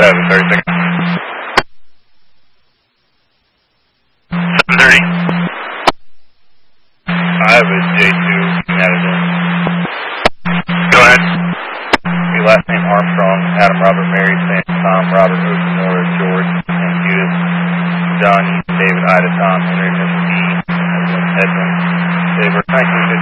have a 30 seconds. 7:30. I have a J2. Go ahead. Your last name Armstrong, Adam, Robert, Mary, Sam, Tom, Robert, Ocean, Nora, George, and Judith, John, David, Ida, Tom, Henry, Mr. E, Edwin, Saber, 1950.